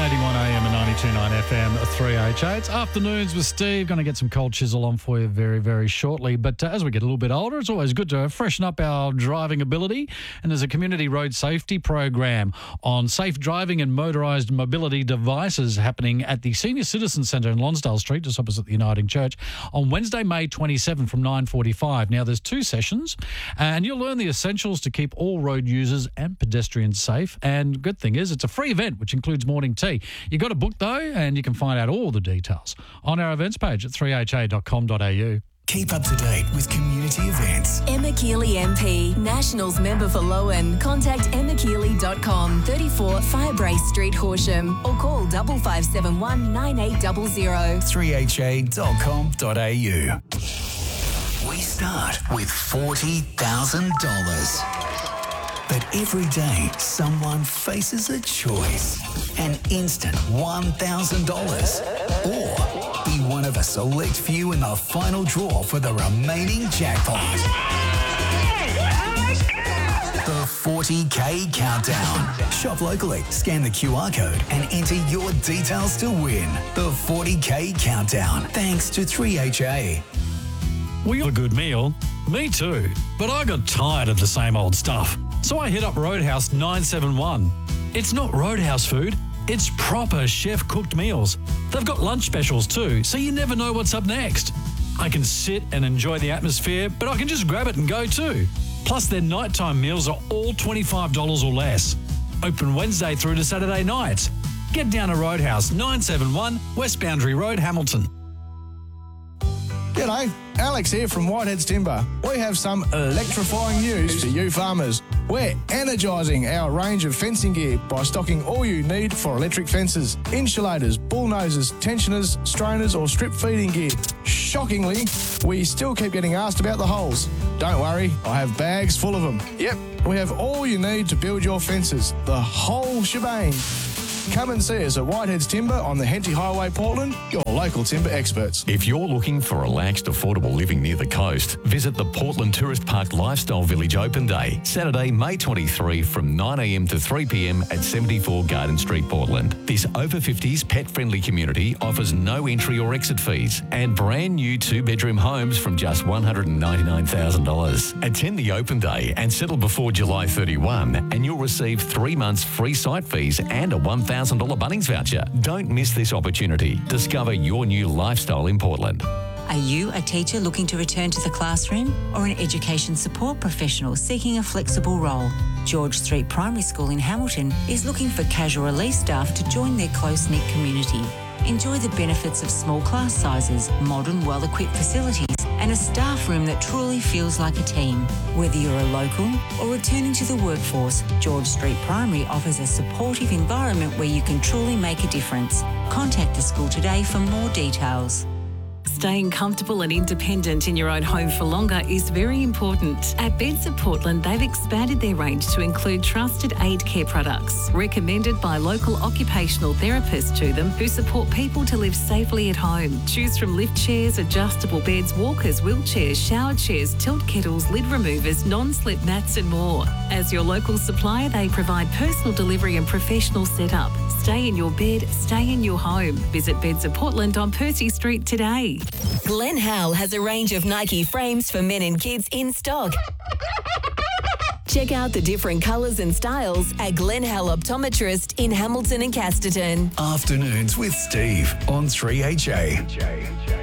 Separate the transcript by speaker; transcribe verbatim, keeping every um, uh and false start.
Speaker 1: eighty-one A M and ninety-two point nine F M, three H A. It's Afternoons with Steve. Going to get some cold chisel on for you very, very shortly. But uh, as we get a little bit older, it's always good to freshen up our driving ability. And there's a community road safety program on safe driving and motorised mobility devices happening at the Senior Citizen Centre in Lonsdale Street, just opposite the Uniting Church, on Wednesday, May twenty-seventh from nine forty-five. Now, there's two sessions, and you'll learn the essentials to keep all road users and pedestrians safe. And good thing is, it's a free event, which includes morning tea. You've got to book, though, and you can find out all the details on our events page at three h a dot com dot a u.
Speaker 2: Keep up to date with community events.
Speaker 3: Emma Keeley M P, Nationals member for Lowen. Contact emma keeley dot com, thirty-four Firebrace Street, Horsham, or call double five seven one nine eight zero zero.
Speaker 2: three h a dot com dot a u. We start with forty thousand dollars. But every day, someone faces a choice. An instant one thousand dollars. Or be one of a select few in the final draw for the remaining jackpot. The forty K Countdown. Shop locally, scan the Q R code and enter your details to win. The forty K Countdown. Thanks to three H A.
Speaker 1: We got a good meal. Me too. But I got tired of the same old stuff. So I hit up Roadhouse nine seven one. It's not Roadhouse food, it's proper chef-cooked meals. They've got lunch specials too, so you never know what's up next. I can sit and enjoy the atmosphere, but I can just grab it and go too. Plus, their nighttime meals are all twenty-five dollars or less. Open Wednesday through to Saturday nights. Get down to Roadhouse nine seven one, West Boundary Road, Hamilton.
Speaker 4: G'day, Alex here from Whiteheads Timber. We have some electrifying news for you farmers. We're energising our range of fencing gear by stocking all you need for electric fences: insulators, bullnoses, tensioners, strainers or strip feeding gear. Shockingly, we still keep getting asked about the holes. Don't worry, I have bags full of them. Yep, we have all you need to build your fences, the whole shebang. Come and see us at Whiteheads Timber on the Henty Highway, Portland, your local timber experts.
Speaker 5: If you're looking for relaxed, affordable living near the coast, visit the Portland Tourist Park Lifestyle Village Open Day, Saturday, May twenty-third from nine a m to three p m at seventy-four Garden Street, Portland. This over fifties pet-friendly community offers no entry or exit fees and brand new two-bedroom homes from just one hundred ninety-nine thousand dollars. Attend the open day and settle before July thirty-first and you'll receive three months free site fees and a one thousand dollars Bunnings voucher. Don't miss this opportunity. Discover your new lifestyle in Portland.
Speaker 6: Are you a teacher looking to return to the classroom or an education support professional seeking a flexible role? George Street Primary School in Hamilton is looking for casual release staff to join their close-knit community. Enjoy the benefits of small class sizes, modern, well-equipped facilities, and a staff room that truly feels like a team. Whether you're a local or returning to the workforce, George Street Primary offers a supportive environment where you can truly make a difference. Contact the school today for more details.
Speaker 7: Staying comfortable and independent in your own home for longer is very important. At Beds of Portland, they've expanded their range to include trusted aged care products, recommended by local occupational therapists to them who support people to live safely at home. Choose from lift chairs, adjustable beds, walkers, wheelchairs, shower chairs, tilt kettles, lid removers, non-slip mats and more. As your local supplier, they provide personal delivery and professional setup. Stay in your bed, stay in your home. Visit Beds of Portland on Percy Street today.
Speaker 3: Glen Howell has a range of Nike frames for men and kids in stock. Check out the different colours and styles at Glen Howell Optometrist in Hamilton and Casterton.
Speaker 2: Afternoons with Steve on three H A.